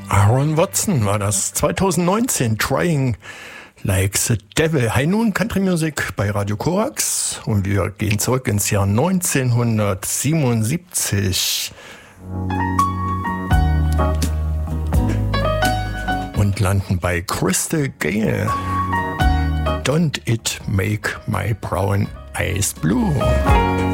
Aaron Watson war das 2019, Trying Like the Devil. Hi nun, Country Music bei Radio Korax und wir gehen zurück ins Jahr 1977 und landen bei Crystal Gayle. Don't it make my brown eyes blue?